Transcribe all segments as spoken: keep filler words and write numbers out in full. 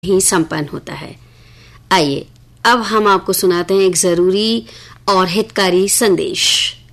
ही संपन्न होता है। आइए अब हम आपको सुनाते हैं एक जरूरी और हितकारी संदेश।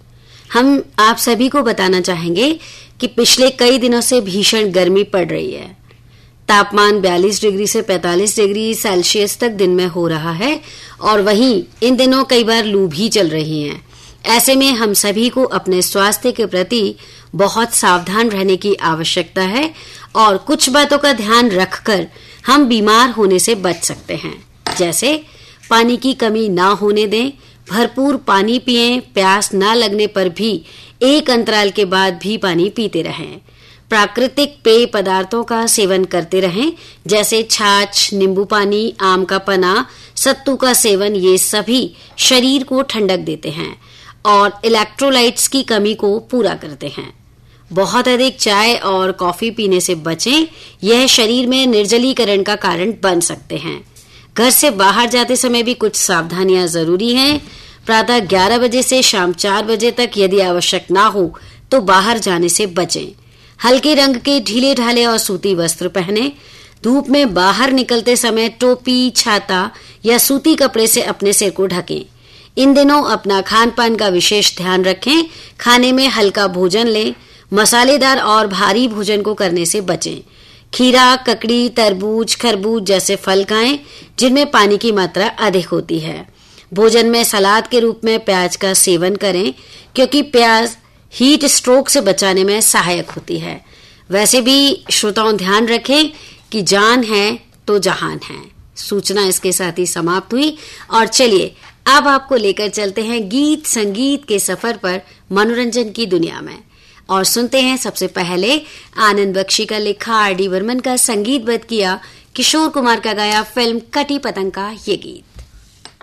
हम आप सभी को बताना चाहेंगे कि पिछले कई दिनों से भीषण गर्मी पड़ रही है। तापमान बयालीस डिग्री से पैंतालीस डिग्री सेल्सियस तक दिन में हो रहा है और वहीं इन दिनों कई बार लू भी चल रही है। ऐसे में हम सभी को अपने स्वास्थ्य के प्रति बहुत सावधान रहने की आवश्यकता है और कुछ बातों का ध्यान रखकर हम बीमार होने से बच सकते हैं। जैसे पानी की कमी ना होने दें, भरपूर पानी पिएं, प्यास ना लगने पर भी एक अंतराल के बाद भी पानी पीते रहें। प्राकृतिक पेय पदार्थों का सेवन करते रहें, जैसे छाछ, नींबू पानी, आम का पना, सत्तू का सेवन। ये सभी शरीर को ठंडक देते हैं और इलेक्ट्रोलाइट्स की कमी को पूरा करते हैं। बहुत अधिक चाय और कॉफी पीने से बचें, यह शरीर में निर्जलीकरण का कारण बन सकते हैं। घर से बाहर जाते समय भी कुछ सावधानियां जरूरी हैं। प्रातः ग्यारह बजे से शाम चार बजे तक यदि आवश्यक ना हो तो बाहर जाने से बचें। हल्के रंग के ढीले ढाले और सूती वस्त्र पहनें। धूप में बाहर निकलते समय टोपी, छाता या सूती कपड़े से अपने सिर को ढकें। इन दिनों अपना खान पान का विशेष ध्यान रखें। खाने में हल्का भोजन लें। मसालेदार और भारी भोजन को करने से बचें। खीरा, ककड़ी, तरबूज, खरबूज जैसे फल खाएं जिनमें पानी की मात्रा अधिक होती है। भोजन में सलाद के रूप में प्याज का सेवन करें, क्योंकि प्याज हीट स्ट्रोक से बचाने में सहायक होती है। वैसे भी श्रोताओं ध्यान रखें कि जान है तो जहान है। सूचना इसके साथ ही समाप्त हुई और चलिए अब आपको लेकर चलते हैं गीत संगीत के सफर पर मनोरंजन की दुनिया में और सुनते हैं सबसे पहले आनंद बख्शी का लिखा, आर डी बर्मन का संगीतबद्ध किया, किशोर कुमार का गाया फिल्म कटी पतंग का ये गीत।